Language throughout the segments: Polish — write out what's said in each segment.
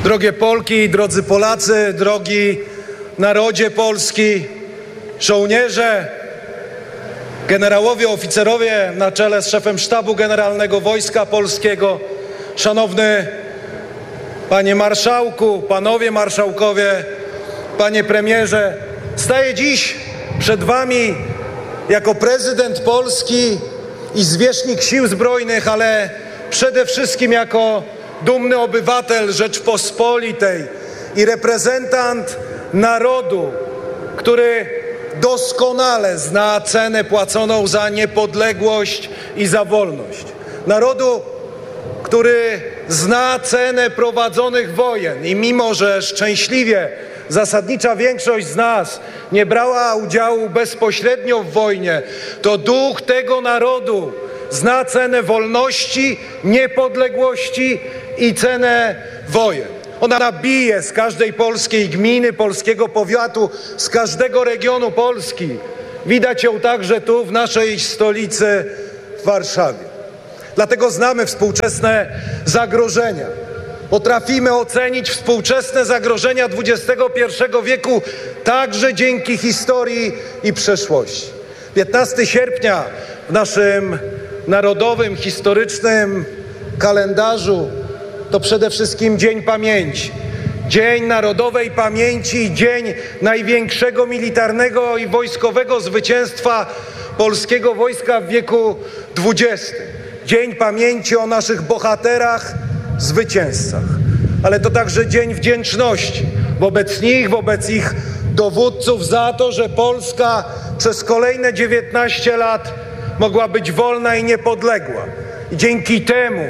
Drogie Polki, drodzy Polacy, drogi narodzie polski, żołnierze, generałowie, oficerowie na czele z szefem Sztabu Generalnego Wojska Polskiego, szanowny panie marszałku, panowie marszałkowie, panie premierze, staję dziś przed wami jako prezydent Polski i zwierzchnik Sił Zbrojnych, ale przede wszystkim jako dumny obywatel Rzeczpospolitej i reprezentant narodu, który doskonale zna cenę płaconą za niepodległość i za wolność. Narodu, który zna cenę prowadzonych wojen i mimo, że szczęśliwie zasadnicza większość z nas nie brała udziału bezpośrednio w wojnie, to duch tego narodu zna cenę wolności, niepodległości i cenę wojen. Ona bije z każdej polskiej gminy, polskiego powiatu, z każdego regionu Polski. Widać ją także tu w naszej stolicy, w Warszawie. Dlatego znamy współczesne zagrożenia. Potrafimy ocenić współczesne zagrożenia XXI wieku także dzięki historii i przeszłości. 15 sierpnia w naszym narodowym, historycznym kalendarzu to przede wszystkim Dzień Pamięci. Dzień Narodowej Pamięci i dzień największego militarnego i wojskowego zwycięstwa polskiego wojska w wieku XX. Dzień pamięci o naszych bohaterach, zwycięzcach. Ale to także dzień wdzięczności wobec nich, wobec ich dowódców za to, że Polska przez kolejne 19 lat mogła być wolna i niepodległa. I dzięki temu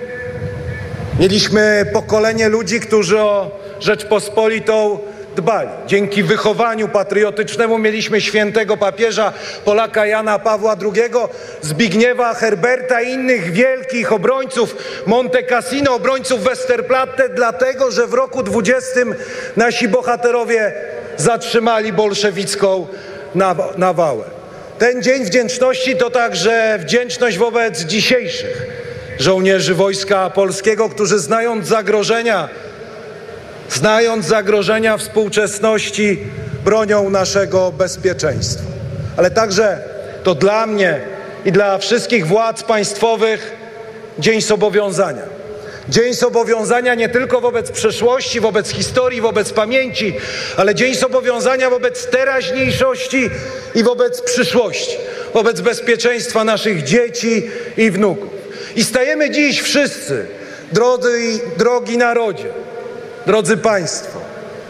mieliśmy pokolenie ludzi, którzy o Rzeczpospolitą dbali. Dzięki wychowaniu patriotycznemu mieliśmy świętego papieża, Polaka Jana Pawła II, Zbigniewa Herberta i innych wielkich obrońców Monte Cassino, obrońców Westerplatte, dlatego że w roku 20 nasi bohaterowie zatrzymali bolszewicką nawałę. Ten Dzień Wdzięczności to także wdzięczność wobec dzisiejszych żołnierzy Wojska Polskiego, którzy znając zagrożenia współczesności, bronią naszego bezpieczeństwa. Ale także to dla mnie i dla wszystkich władz państwowych dzień zobowiązania. Dzień zobowiązania nie tylko wobec przeszłości, wobec historii, wobec pamięci, ale dzień zobowiązania wobec teraźniejszości i wobec przyszłości, wobec bezpieczeństwa naszych dzieci i wnuków. I stajemy dziś wszyscy, drogi narodzie, drodzy Państwo,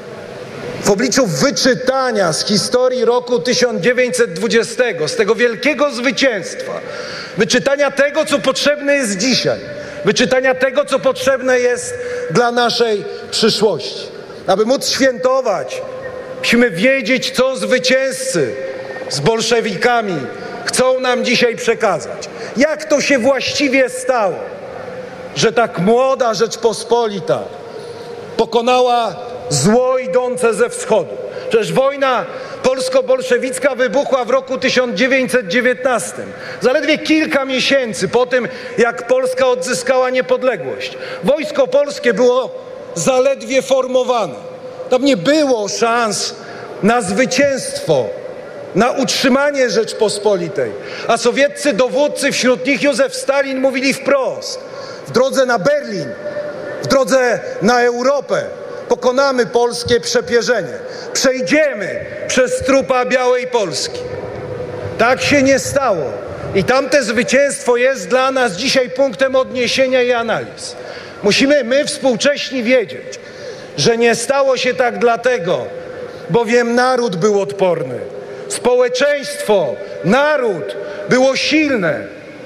w obliczu wyczytania z historii roku 1920, z tego wielkiego zwycięstwa, wyczytania tego, co potrzebne jest dzisiaj, wyczytania tego, co potrzebne jest dla naszej przyszłości. Aby móc świętować, musimy wiedzieć, co zwycięzcy z bolszewikami chcą nam dzisiaj przekazać. Jak to się właściwie stało, że tak młoda Rzeczpospolita pokonała zło idące ze wschodu. Przecież wojna polsko-bolszewicka wybuchła w roku 1919. Zaledwie kilka miesięcy po tym, jak Polska odzyskała niepodległość. Wojsko polskie było zaledwie formowane. Tam nie było szans na zwycięstwo, na utrzymanie Rzeczpospolitej. A sowieccy dowódcy, wśród nich Józef Stalin, mówili wprost: w drodze na Berlin, w drodze na Europę pokonamy polskie przepierzenie. Przejdziemy przez trupa Białej Polski. Tak się nie stało. I tamte zwycięstwo jest dla nas dzisiaj punktem odniesienia i analiz. Musimy my współcześni wiedzieć, że nie stało się tak dlatego, bowiem naród był odporny. Społeczeństwo, naród było silne.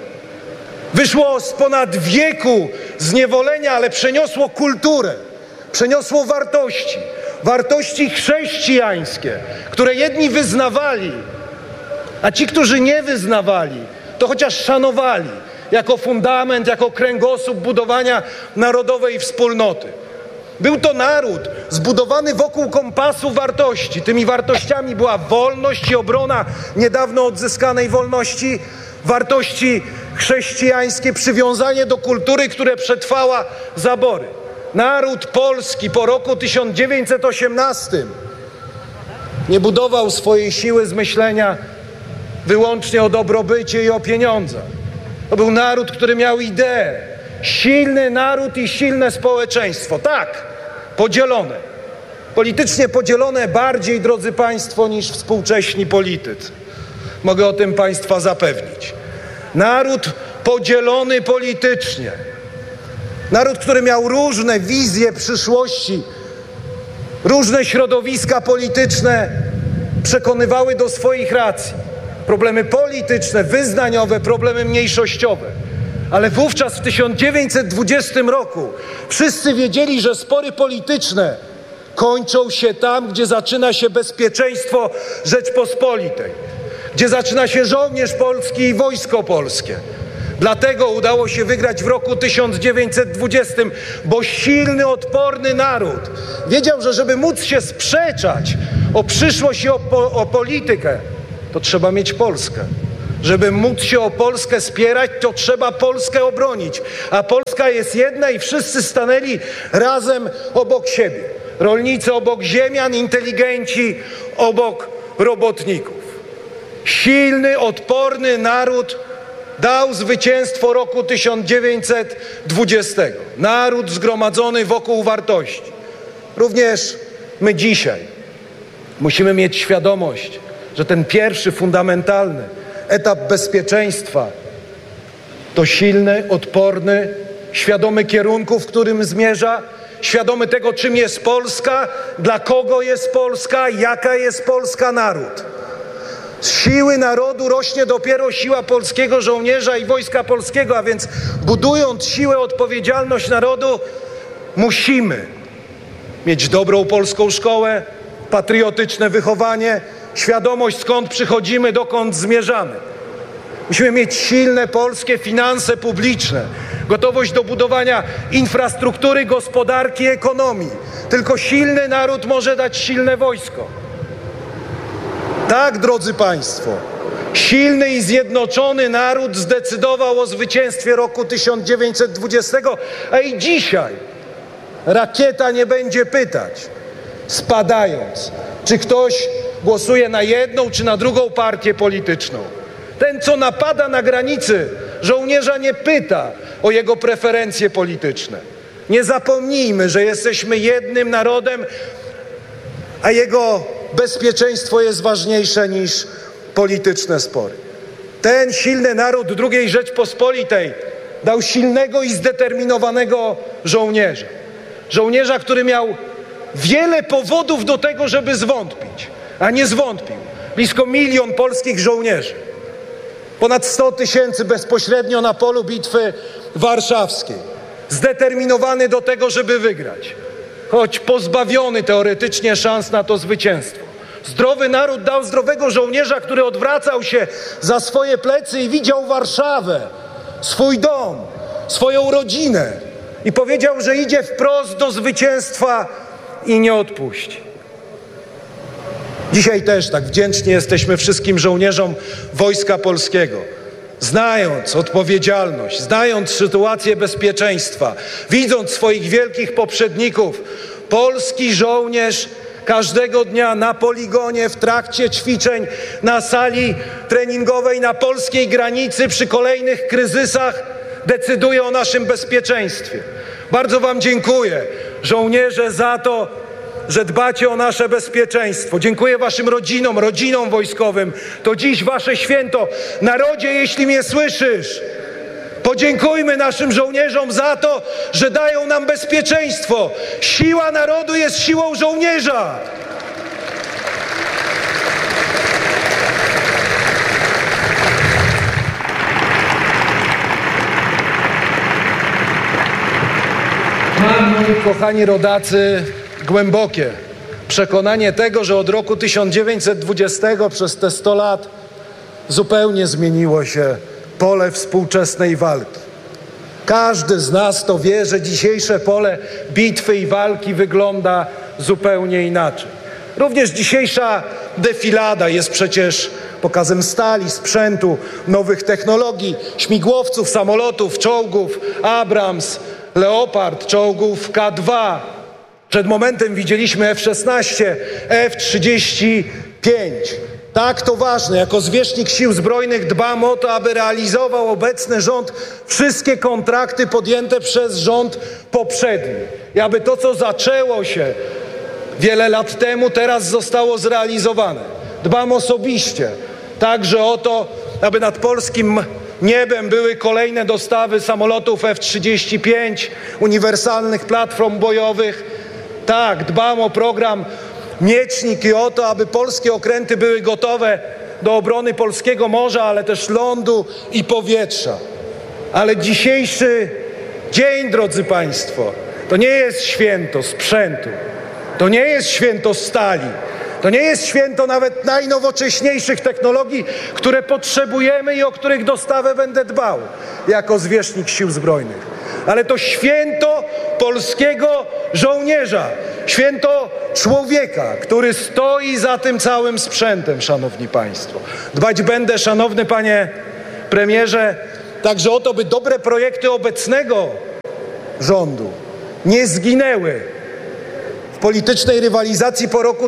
Wyszło z ponad wieku zniewolenia, ale przeniosło kulturę, przeniosło wartości chrześcijańskie, które jedni wyznawali, a ci, którzy nie wyznawali, to chociaż szanowali jako fundament, jako kręgosłup budowania narodowej wspólnoty. Był to naród zbudowany wokół kompasu wartości. Tymi wartościami była wolność i obrona niedawno odzyskanej wolności, wartości chrześcijańskie, przywiązanie do kultury, które przetrwała zabory. naród polski po roku 1918 nie budował swojej siły z myślenia wyłącznie o dobrobycie i o pieniądzach. To był naród, który miał ideę. Silny naród i silne społeczeństwo. Tak, podzielone. Politycznie podzielone bardziej, drodzy Państwo, niż współcześni politycy. Mogę o tym Państwa zapewnić. Naród podzielony politycznie. Naród, który miał różne wizje przyszłości. Różne środowiska polityczne przekonywały do swoich racji. Problemy polityczne, wyznaniowe, problemy mniejszościowe. Ale wówczas w 1920 roku wszyscy wiedzieli, że spory polityczne kończą się tam, gdzie zaczyna się bezpieczeństwo Rzeczpospolitej, gdzie zaczyna się żołnierz polski i wojsko polskie. Dlatego udało się wygrać w roku 1920, bo silny, odporny naród wiedział, że żeby móc się sprzeczać o przyszłość i o politykę, to trzeba mieć Polskę. Żeby móc się o Polskę spierać, to trzeba Polskę obronić. A Polska jest jedna i wszyscy stanęli razem obok siebie. Rolnicy obok ziemian, inteligenci obok robotników. Silny, odporny naród dał zwycięstwo roku 1920. Naród zgromadzony wokół wartości. Również my dzisiaj musimy mieć świadomość, że ten pierwszy, fundamentalny etap bezpieczeństwa to silny, odporny, świadomy kierunku, w którym zmierza, świadomy tego, czym jest Polska, dla kogo jest Polska, jaka jest Polska, naród. Z siły narodu rośnie dopiero siła polskiego żołnierza i wojska polskiego, a więc budując siłę, odpowiedzialność narodu, musimy mieć dobrą polską szkołę, patriotyczne wychowanie, świadomość, skąd przychodzimy, dokąd zmierzamy. Musimy mieć silne polskie finanse publiczne, gotowość do budowania infrastruktury, gospodarki, ekonomii. Tylko silny naród może dać silne wojsko. Tak, drodzy Państwo, silny i zjednoczony naród zdecydował o zwycięstwie roku 1920, a i dzisiaj rakieta nie będzie pytać, spadając, czy ktoś głosuje na jedną czy na drugą partię polityczną. Ten, co napada na granicy, żołnierza nie pyta o jego preferencje polityczne. Nie zapomnijmy, że jesteśmy jednym narodem, a jego bezpieczeństwo jest ważniejsze niż polityczne spory. Ten silny naród II Rzeczpospolitej dał silnego i zdeterminowanego żołnierza. Żołnierza, który miał wiele powodów do tego, żeby zwątpić, a nie zwątpił. Blisko 1 000 000 polskich żołnierzy. Ponad 100 000 bezpośrednio na polu bitwy warszawskiej. Zdeterminowany do tego, żeby wygrać. Choć pozbawiony teoretycznie szans na to zwycięstwo. Zdrowy naród dał zdrowego żołnierza, który odwracał się za swoje plecy i widział Warszawę, swój dom, swoją rodzinę i powiedział, że idzie wprost do zwycięstwa i nie odpuści. Dzisiaj też tak wdzięczni jesteśmy wszystkim żołnierzom Wojska Polskiego. Znając odpowiedzialność, znając sytuację bezpieczeństwa, widząc swoich wielkich poprzedników, polski żołnierz każdego dnia na poligonie, w trakcie ćwiczeń, na sali treningowej, na polskiej granicy, przy kolejnych kryzysach decyduje o naszym bezpieczeństwie. Bardzo Wam dziękuję, żołnierze, za to, że dbacie o nasze bezpieczeństwo. Dziękuję Waszym rodzinom wojskowym. To dziś Wasze święto. Narodzie, jeśli mnie słyszysz, podziękujmy naszym żołnierzom za to, że dają nam bezpieczeństwo. Siła narodu jest siłą żołnierza. Mam, kochani rodacy, głębokie przekonanie tego, że od roku 1920 przez te 100 lat zupełnie zmieniło się pole współczesnej walki. Każdy z nas to wie, że dzisiejsze pole bitwy i walki wygląda zupełnie inaczej. Również dzisiejsza defilada jest przecież pokazem stali, sprzętu, nowych technologii, śmigłowców, samolotów, czołgów, Abrams, Leopard, czołgów K2. Przed momentem widzieliśmy F-16, F-35. Tak, to ważne. Jako zwierzchnik Sił Zbrojnych dbam o to, aby realizował obecny rząd wszystkie kontrakty podjęte przez rząd poprzedni. I aby to, co zaczęło się wiele lat temu, teraz zostało zrealizowane. Dbam osobiście także o to, aby nad polskim niebem były kolejne dostawy samolotów F-35, uniwersalnych platform bojowych. Tak, dbam o program Miecznik i o to, aby polskie okręty były gotowe do obrony polskiego morza, ale też lądu i powietrza. Ale dzisiejszy dzień, drodzy Państwo, to nie jest święto sprzętu, to nie jest święto stali, to nie jest święto nawet najnowocześniejszych technologii, które potrzebujemy i o których dostawę będę dbał jako zwierzchnik Sił Zbrojnych. Ale to święto polskiego żołnierza, święto człowieka, który stoi za tym całym sprzętem, szanowni państwo. Dbać będę, szanowny panie premierze, także o to, by dobre projekty obecnego rządu nie zginęły w politycznej rywalizacji po roku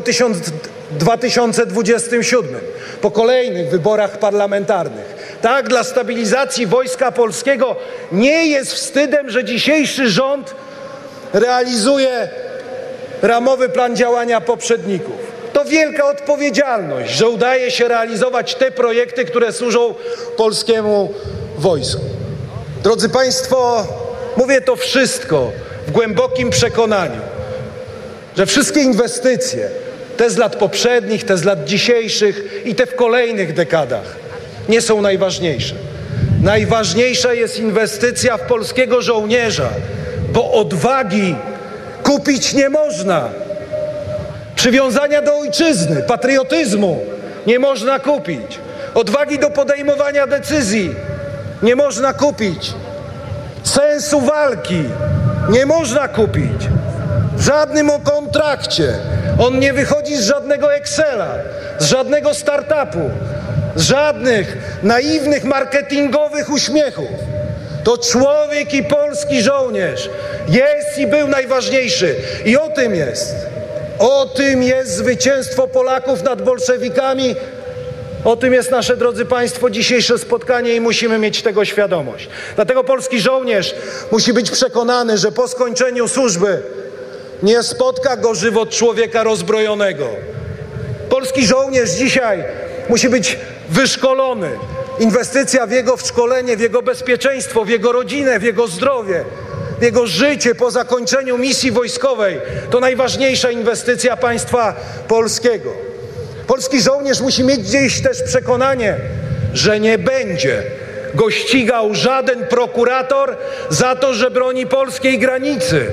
2027, po kolejnych wyborach parlamentarnych. Tak, dla stabilizacji Wojska Polskiego nie jest wstydem, że dzisiejszy rząd realizuje ramowy plan działania poprzedników. To wielka odpowiedzialność, że udaje się realizować te projekty, które służą polskiemu wojsku. Drodzy Państwo, mówię to wszystko w głębokim przekonaniu, że wszystkie inwestycje, te z lat poprzednich, te z lat dzisiejszych i te w kolejnych dekadach, nie są najważniejsze. Najważniejsza jest inwestycja w polskiego żołnierza, bo odwagi kupić nie można. Przywiązania do ojczyzny, patriotyzmu nie można kupić. Odwagi do podejmowania decyzji nie można kupić. Sensu walki nie można kupić. W żadnym kontrakcie. On nie wychodzi z żadnego Excela, z żadnego startupu, z żadnych naiwnych marketingowych uśmiechów. To człowiek i polski żołnierz jest i był najważniejszy. I o tym jest zwycięstwo Polaków nad bolszewikami. O tym jest nasze, drodzy Państwo, dzisiejsze spotkanie i musimy mieć tego świadomość. Dlatego polski żołnierz musi być przekonany, że po skończeniu służby nie spotka go żywot człowieka rozbrojonego. Polski żołnierz dzisiaj musi być wyszkolony. Inwestycja w jego szkolenie, w jego bezpieczeństwo, w jego rodzinę, w jego zdrowie, w jego życie po zakończeniu misji wojskowej to najważniejsza inwestycja państwa polskiego. Polski żołnierz musi mieć gdzieś też przekonanie, że nie będzie go ścigał żaden prokurator za to, że broni polskiej granicy.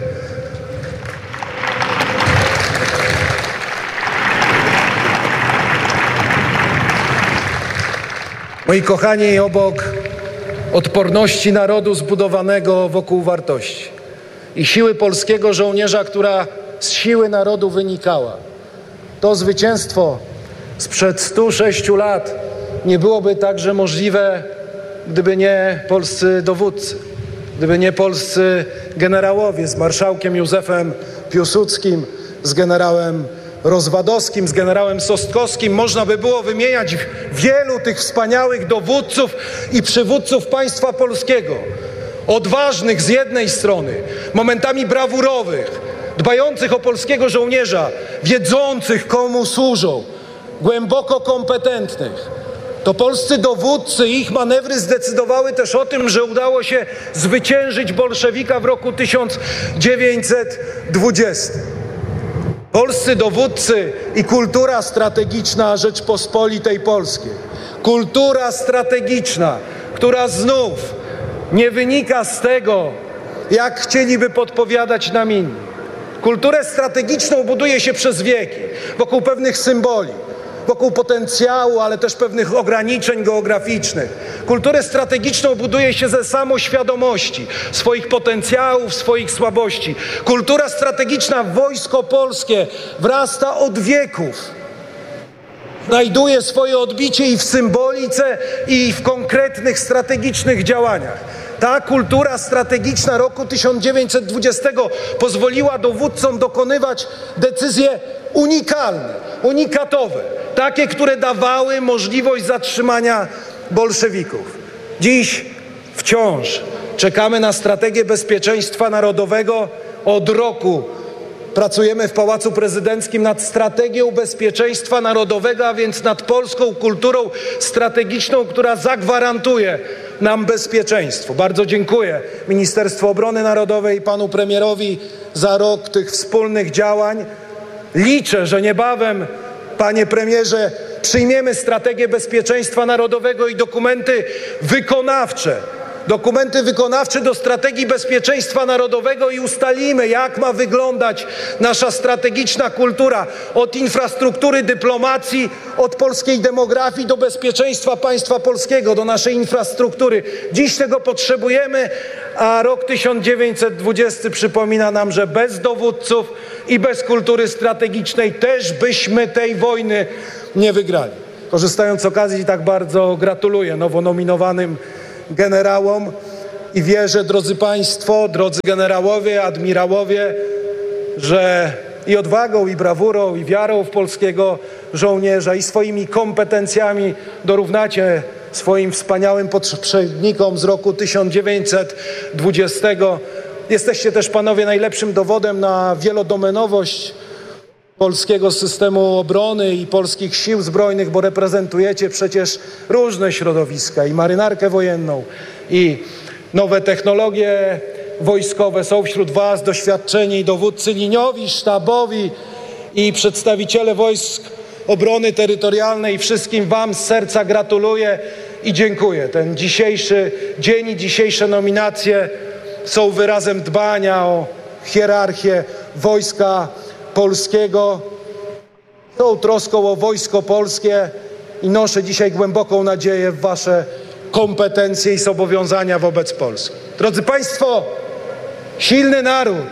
Moi kochani, obok odporności narodu zbudowanego wokół wartości i siły polskiego żołnierza, która z siły narodu wynikała, to zwycięstwo sprzed 106 lat nie byłoby także możliwe, gdyby nie polscy dowódcy, gdyby nie polscy generałowie z marszałkiem Józefem Piłsudskim, z generałem Rozwadowskim, z generałem Sostkowskim. Można by było wymieniać wielu tych wspaniałych dowódców i przywódców państwa polskiego. Odważnych z jednej strony, momentami brawurowych, dbających o polskiego żołnierza, wiedzących komu służą, głęboko kompetentnych. To polscy dowódcy i ich manewry zdecydowały też o tym, że udało się zwyciężyć bolszewika w roku 1920. Polscy dowódcy i kultura strategiczna Rzeczpospolitej Polskiej. Kultura strategiczna, która znów nie wynika z tego, jak chcieliby podpowiadać nam inni. Kulturę strategiczną buduje się przez wieki, wokół pewnych symboli, wokół potencjału, ale też pewnych ograniczeń geograficznych. Kulturę strategiczną buduje się ze samoświadomości swoich potencjałów, swoich słabości. Kultura strategiczna w Wojsko Polskie wrasta od wieków. Znajduje swoje odbicie i w symbolice, i w konkretnych strategicznych działaniach. Ta kultura strategiczna roku 1920 pozwoliła dowódcom dokonywać decyzje unikalne, unikatowe, takie, które dawały możliwość zatrzymania bolszewików. Dziś wciąż czekamy na strategię bezpieczeństwa narodowego. Od roku pracujemy w Pałacu Prezydenckim nad strategią bezpieczeństwa narodowego, a więc nad polską kulturą strategiczną, która zagwarantuje nam bezpieczeństwo. Bardzo dziękuję Ministerstwu Obrony Narodowej i panu premierowi za rok tych wspólnych działań. Liczę, że niebawem, panie premierze, przyjmiemy strategię bezpieczeństwa narodowego i dokumenty wykonawcze do strategii bezpieczeństwa narodowego i ustalimy, jak ma wyglądać nasza strategiczna kultura od infrastruktury dyplomacji, od polskiej demografii do bezpieczeństwa państwa polskiego, do naszej infrastruktury. Dziś tego potrzebujemy, a rok 1920 przypomina nam, że bez dowódców i bez kultury strategicznej też byśmy tej wojny nie wygrali. Korzystając z okazji, tak bardzo gratuluję nowonominowanym generałom i wierzę, drodzy państwo, drodzy generałowie, admirałowie, że i odwagą, i brawurą, i wiarą w polskiego żołnierza, i swoimi kompetencjami dorównacie swoim wspaniałym poprzednikom z roku 1920. Jesteście też, panowie, najlepszym dowodem na wielodomenowość polskiego systemu obrony i polskich sił zbrojnych, bo reprezentujecie przecież różne środowiska, i marynarkę wojenną, i nowe technologie wojskowe. Są wśród was doświadczeni dowódcy liniowi, sztabowi i przedstawiciele wojsk obrony terytorialnej. Wszystkim wam z serca gratuluję i dziękuję. Ten dzisiejszy dzień i dzisiejsze nominacje są wyrazem dbania o hierarchię Wojska Polskiego, tą troską o Wojsko Polskie, i noszę dzisiaj głęboką nadzieję w wasze kompetencje i zobowiązania wobec Polski. Drodzy państwo, silny naród,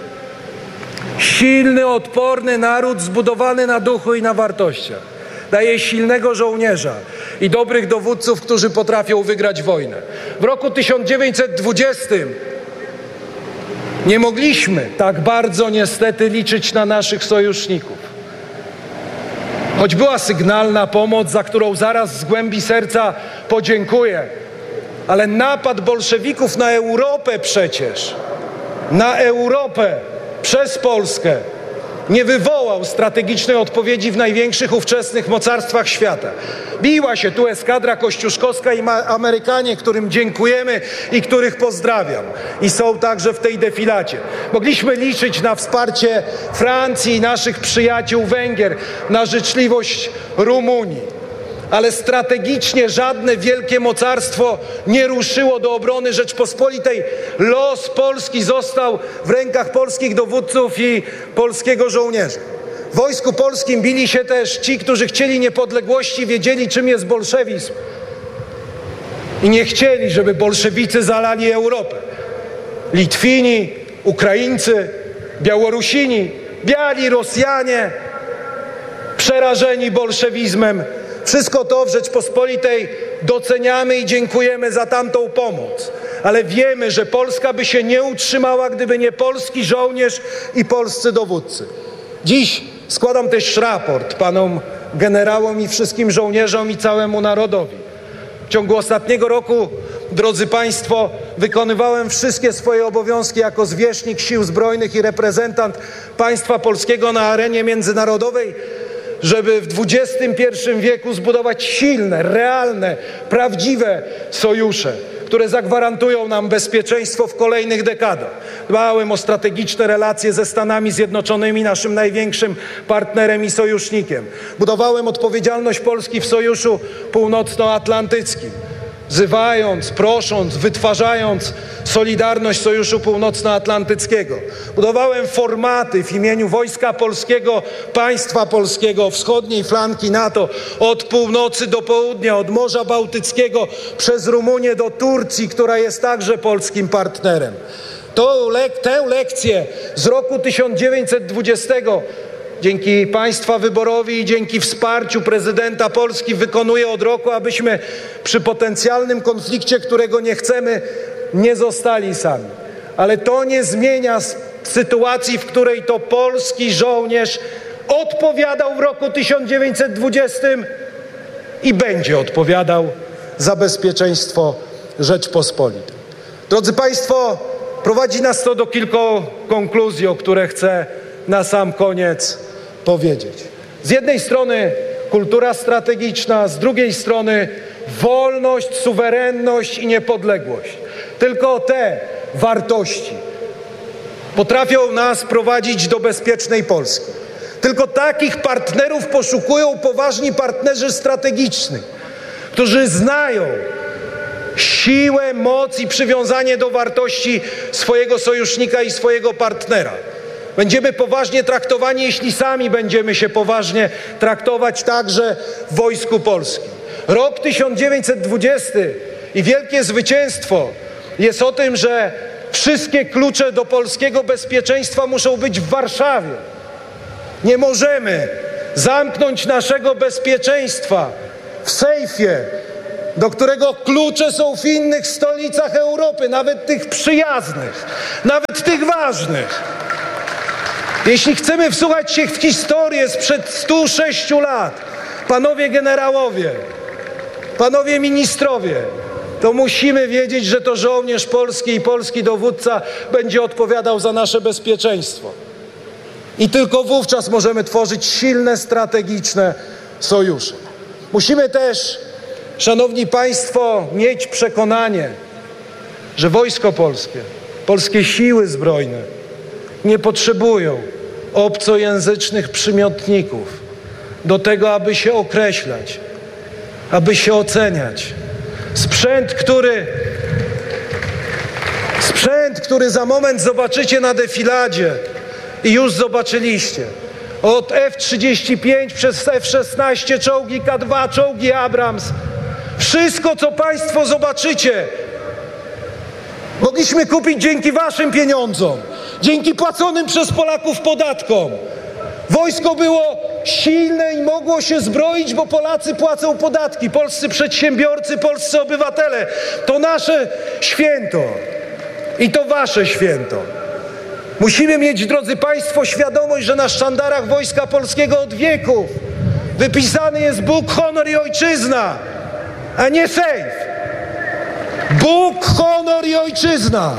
silny, odporny naród zbudowany na duchu i na wartościach daje silnego żołnierza i dobrych dowódców, którzy potrafią wygrać wojnę. W roku 1920 nie mogliśmy tak bardzo niestety liczyć na naszych sojuszników. Choć była sygnalna pomoc, za którą zaraz z głębi serca podziękuję, ale napad bolszewików na Europę przecież, na Europę przez Polskę nie wywołał strategicznej odpowiedzi w największych ówczesnych mocarstwach świata. Biła się tu eskadra kościuszkowska i Amerykanie, którym dziękujemy i których pozdrawiam. I są także w tej defilacie. Mogliśmy liczyć na wsparcie Francji i naszych przyjaciół Węgier, na życzliwość Rumunii. Ale strategicznie żadne wielkie mocarstwo nie ruszyło do obrony Rzeczpospolitej. Los Polski został w rękach polskich dowódców i polskiego żołnierza. W Wojsku Polskim bili się też ci, którzy chcieli niepodległości, wiedzieli, czym jest bolszewizm. I nie chcieli, żeby bolszewicy zalali Europę. Litwini, Ukraińcy, Białorusini, biali Rosjanie, przerażeni bolszewizmem. Wszystko to w Rzeczpospolitej doceniamy i dziękujemy za tamtą pomoc. Ale wiemy, że Polska by się nie utrzymała, gdyby nie polski żołnierz i polscy dowódcy. Dziś składam też raport panom generałom i wszystkim żołnierzom i całemu narodowi. W ciągu ostatniego roku, drodzy państwo, wykonywałem wszystkie swoje obowiązki jako zwierzchnik Sił Zbrojnych i reprezentant państwa polskiego na arenie międzynarodowej, żeby w XXI wieku zbudować silne, realne, prawdziwe sojusze, które zagwarantują nam bezpieczeństwo w kolejnych dekadach. Dbałem o strategiczne relacje ze Stanami Zjednoczonymi, naszym największym partnerem i sojusznikiem. Budowałem odpowiedzialność Polski w Sojuszu Północnoatlantyckim, wzywając, prosząc, wytwarzając solidarność Sojuszu Północnoatlantyckiego. Budowałem formaty w imieniu Wojska Polskiego, państwa polskiego, wschodniej flanki NATO, od północy do południa, od Morza Bałtyckiego przez Rumunię do Turcji, która jest także polskim partnerem. Tę lekcję z roku 1920 dzięki państwa wyborowi i dzięki wsparciu prezydenta Polski wykonuję od roku, abyśmy przy potencjalnym konflikcie, którego nie chcemy, nie zostali sami. Ale to nie zmienia sytuacji, w której to polski żołnierz odpowiadał w roku 1920 i będzie odpowiadał za bezpieczeństwo Rzeczpospolitej. Drodzy Państwo, prowadzi nas to do kilku konkluzji, o które chcę na sam koniec powiedzieć. Z jednej strony kultura strategiczna, z drugiej strony wolność, suwerenność i niepodległość. Tylko te wartości potrafią nas prowadzić do bezpiecznej Polski. Tylko takich partnerów poszukują poważni partnerzy strategiczni, którzy znają siłę, moc i przywiązanie do wartości swojego sojusznika i swojego partnera. Będziemy poważnie traktowani, jeśli sami będziemy się poważnie traktować także w Wojsku Polskim. Rok 1920 i wielkie zwycięstwo jest o tym, że wszystkie klucze do polskiego bezpieczeństwa muszą być w Warszawie. Nie możemy zamknąć naszego bezpieczeństwa w sejfie, do którego klucze są w innych stolicach Europy, nawet tych przyjaznych, nawet tych ważnych. Jeśli chcemy wsłuchać się w historię sprzed 106 lat, panowie generałowie, panowie ministrowie, to musimy wiedzieć, że to żołnierz polski i polski dowódca będzie odpowiadał za nasze bezpieczeństwo. I tylko wówczas możemy tworzyć silne, strategiczne sojusze. Musimy też, szanowni państwo, mieć przekonanie, że Wojsko Polskie, polskie siły zbrojne nie potrzebują obcojęzycznych przymiotników do tego, aby się określać, aby się oceniać. Sprzęt, który za moment zobaczycie na defiladzie i już zobaczyliście. Od F-35 przez F-16, czołgi K2, czołgi Abrams. Wszystko, co państwo zobaczycie, mogliśmy kupić dzięki waszym pieniądzom, dzięki płaconym przez Polaków podatkom. Wojsko było silne i mogło się zbroić, bo Polacy płacą podatki, polscy przedsiębiorcy, polscy obywatele. To nasze święto i to wasze święto. Musimy mieć, drodzy państwo, świadomość, że na sztandarach Wojska Polskiego od wieków wypisany jest Bóg, honor i ojczyzna, a nie sejf. Bóg, honor i ojczyzna.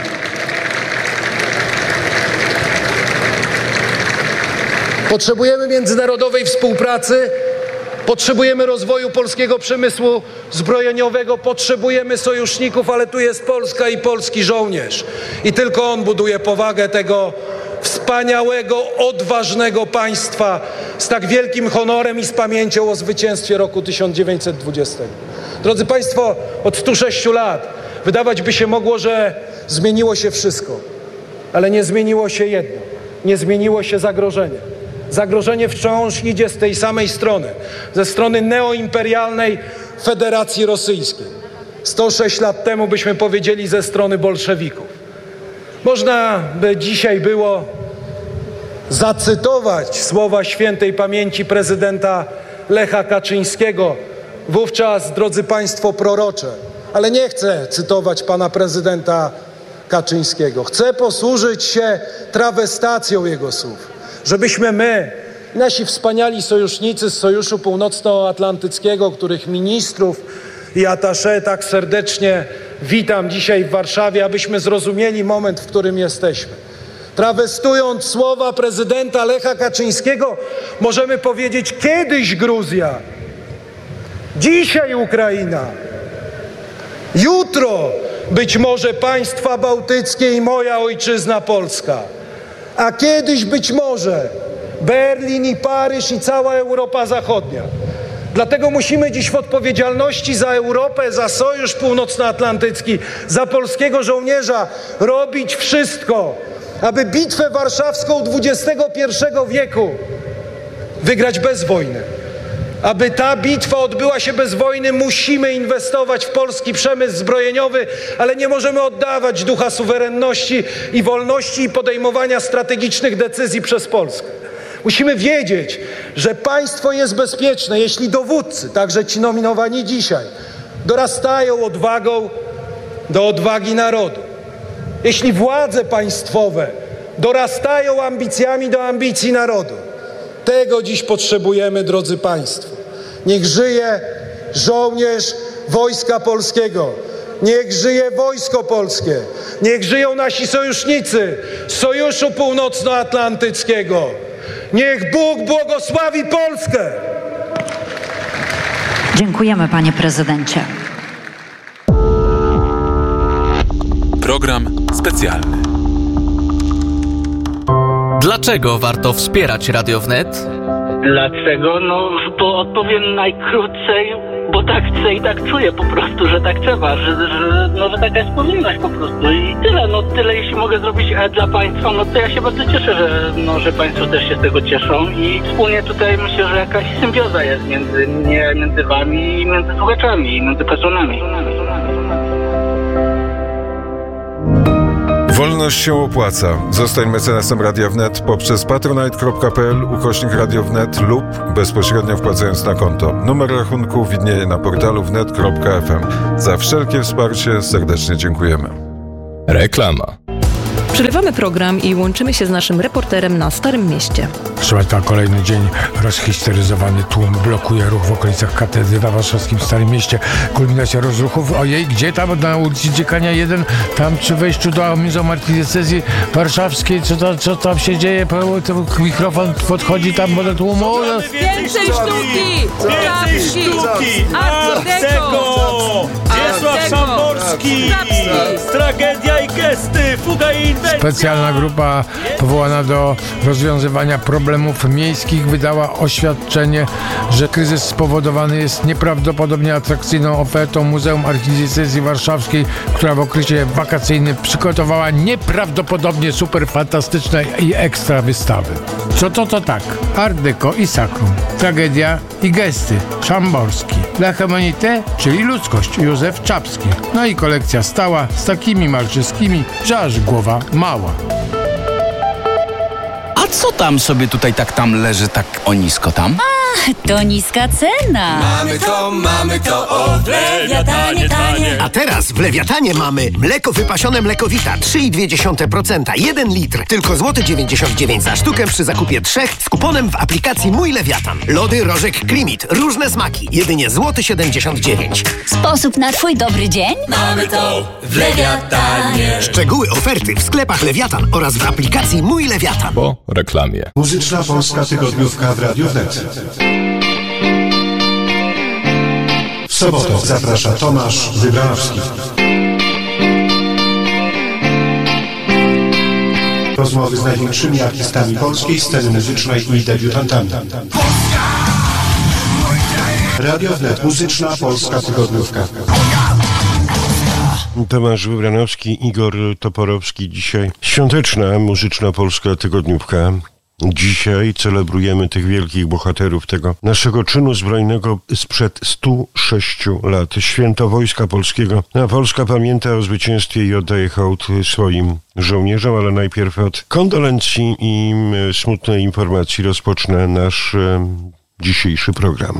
Potrzebujemy międzynarodowej współpracy, potrzebujemy rozwoju polskiego przemysłu zbrojeniowego, potrzebujemy sojuszników, ale tu jest Polska i polski żołnierz. I tylko on buduje powagę tego wspaniałego, odważnego państwa z tak wielkim honorem i z pamięcią o zwycięstwie roku 1920. Drodzy państwo, od 106 lat wydawać by się mogło, że zmieniło się wszystko, ale nie zmieniło się jedno. Nie zmieniło się zagrożenie. Zagrożenie wciąż idzie z tej samej strony, ze strony neoimperialnej Federacji Rosyjskiej. 106 lat temu byśmy powiedzieli ze strony bolszewików. Można by dzisiaj było zacytować słowa świętej pamięci prezydenta Lecha Kaczyńskiego, wówczas, drodzy państwo, prorocze. Ale nie chcę cytować pana prezydenta Kaczyńskiego. Chcę posłużyć się trawestacją jego słów. Żebyśmy my, nasi wspaniali sojusznicy z Sojuszu Północnoatlantyckiego, których ministrów i attaché tak serdecznie witam dzisiaj w Warszawie, abyśmy zrozumieli moment, w którym jesteśmy. Trawestując słowa prezydenta Lecha Kaczyńskiego, możemy powiedzieć: kiedyś Gruzja, dzisiaj Ukraina, jutro być może państwa bałtyckie i moja ojczyzna Polska. A kiedyś być może Berlin i Paryż i cała Europa Zachodnia. Dlatego musimy dziś w odpowiedzialności za Europę, za Sojusz Północnoatlantycki, za polskiego żołnierza robić wszystko, aby bitwę warszawską XXI wieku wygrać bez wojny. Aby ta bitwa odbyła się bez wojny, musimy inwestować w polski przemysł zbrojeniowy, ale nie możemy oddawać ducha suwerenności i wolności i podejmowania strategicznych decyzji przez Polskę. Musimy wiedzieć, że państwo jest bezpieczne, jeśli dowódcy, także ci nominowani dzisiaj, dorastają odwagą do odwagi narodu. Jeśli władze państwowe dorastają ambicjami do ambicji narodu, tego dziś potrzebujemy, drodzy państwo. Niech żyje żołnierz Wojska Polskiego. Niech żyje Wojsko Polskie. Niech żyją nasi sojusznicy z Sojuszu Północnoatlantyckiego. Niech Bóg błogosławi Polskę. Dziękujemy, panie prezydencie. Program specjalny. Dlaczego warto wspierać Radio Wnet? Dlaczego? No, bo odpowiem najkrócej, bo tak chcę i tak czuję po prostu, że tak trzeba, że taka jest powinność po prostu i tyle, tyle jeśli mogę zrobić dla państwa, to ja się bardzo cieszę, że państwo też się z tego cieszą i wspólnie tutaj myślę, że jakaś symbioza jest między wami i między słuchaczami i między patronami. Wolność się opłaca. Zostań mecenasem Radia Wnet poprzez patronite.pl/Radio Wnet lub bezpośrednio wpłacając na konto. Numer rachunku widnieje na portalu wnet.fm. Za wszelkie wsparcie serdecznie dziękujemy. Reklama. Przerywamy program i łączymy się z naszym reporterem na Starym Mieście. Szmata, kolejny dzień rozhisteryzowany tłum blokuje ruch w okolicach katedry na warszawskim Starym Mieście. Kulminacja rozruchów. Ojej, gdzie tam? Na ulicy Dziekania 1, tam przy wejściu do Muzeum Archidiecezji Warszawskiej. Co tam się dzieje? Mikrofon podchodzi tam do tłumu. Więcej sztuki! Więcej sztuki! Art Deco! Wiesław Szamborski! Tragedia i gesty! Fuga i inwencja! Specjalna grupa powołana do rozwiązywania problemów miejskich wydała oświadczenie, że kryzys spowodowany jest nieprawdopodobnie atrakcyjną ofertą Muzeum Archidiecezji Warszawskiej, która w okresie wakacyjnym przygotowała nieprawdopodobnie super fantastyczne i ekstra wystawy. Co to tak? Art Deco i Sakrum. Tragedia i gesty. Szamborski. La Humanité, czyli ludzkość. Józef Czapski. No i kolekcja stała z takimi malczyskimi, że aż głowa mała. A co tam sobie tutaj tam leży tak o nisko tam? To niska cena. Mamy to, o Lewiatanie tanie. A teraz w Lewiatanie mamy mleko wypasione Mlekowita 3,2%, 1 litr, tylko złoty 99 za sztukę przy zakupie 3 z kuponem w aplikacji Mój Lewiatan. Lody Rożek Krimit, różne smaki, jedynie złoty 79. Sposób na twój dobry dzień? Mamy to w Lewiatanie. Szczegóły oferty w sklepach Lewiatan oraz w aplikacji Mój Lewiatan. Po reklamie. Muzyczna Polska Tygodniówka w Radiu Wnet. W sobotę zaprasza Tomasz Wybranowski. Rozmowy z największymi artystami polskiej sceny muzycznej i debiutantami. Radio Wnet, Muzyczna Polska Tygodniówka. Tomasz Wybranowski, Igor Toporowski. Dzisiaj świąteczna Muzyczna Polska Tygodniówka. Dzisiaj celebrujemy tych wielkich bohaterów tego naszego czynu zbrojnego sprzed 106 lat. Święto Wojska Polskiego. A Polska pamięta o zwycięstwie i oddaje hołd swoim żołnierzom, ale najpierw od kondolencji i smutnej informacji rozpocznę nasz dzisiejszy program.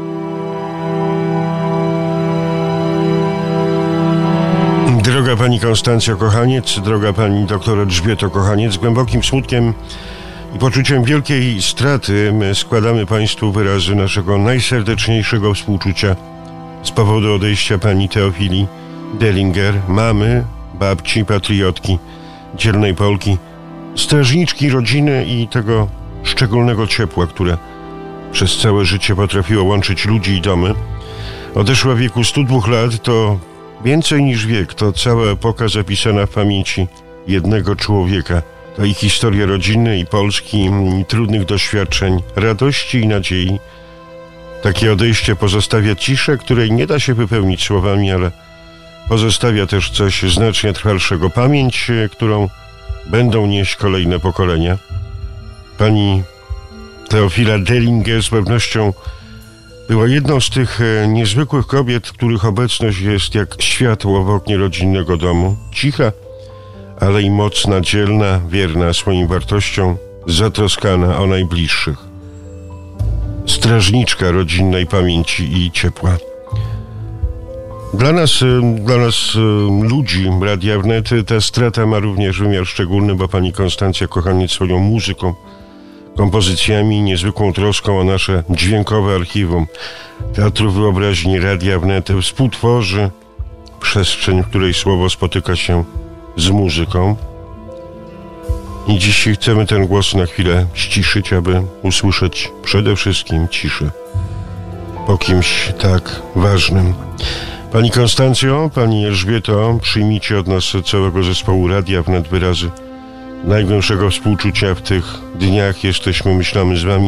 Droga pani Konstancja Kochaniec, droga pani doktor Elżbieto Kochaniec, z głębokim smutkiem i poczuciem wielkiej straty składamy państwu wyrazy naszego najserdeczniejszego współczucia z powodu odejścia pani Teofilii Dellinger, mamy, babci, patriotki, dzielnej Polki, strażniczki rodziny i tego szczególnego ciepła, które przez całe życie potrafiło łączyć ludzi i domy. Odeszła w wieku 102 lat, to więcej niż wiek, to cała epoka zapisana w pamięci jednego człowieka. To i historia rodziny, i Polski, i trudnych doświadczeń, radości i nadziei. Takie odejście pozostawia ciszę, której nie da się wypełnić słowami, ale pozostawia też coś znacznie trwalszego. Pamięć, którą będą nieść kolejne pokolenia. Pani Teofila Dellinger z pewnością była jedną z tych niezwykłych kobiet, których obecność jest jak światło w oknie rodzinnego domu. Cicha, ale i mocna, dzielna, wierna swoim wartościom, zatroskana o najbliższych. Strażniczka rodzinnej pamięci i ciepła. Dla nas ludzi Radia Wnet ta strata ma również wymiar szczególny, bo pani Konstancja Kochaniec swoją muzyką, kompozycjami i niezwykłą troską o nasze dźwiękowe archiwum Teatru Wyobraźni Radia Wnet współtworzy przestrzeń, w której słowo spotyka się z muzyką. I dziś chcemy ten głos na chwilę ściszyć, aby usłyszeć przede wszystkim ciszę po kimś tak ważnym. Pani Konstancjo, pani Elżbieto, przyjmijcie od nas całego zespołu Radia Wnet wyrazy największego współczucia w tych dniach. Jesteśmy, myślamy z wami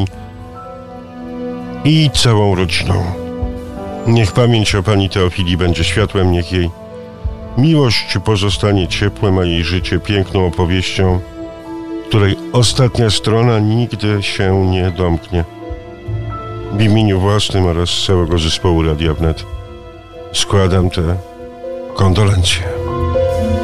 i całą rodziną. Niech pamięć o pani Teofilii będzie światłem, niech jej miłość pozostanie ciepłem, a jej życie piękną opowieścią, której ostatnia strona nigdy się nie domknie. W imieniu własnym oraz całego zespołu Radia Wnet składam te kondolencje.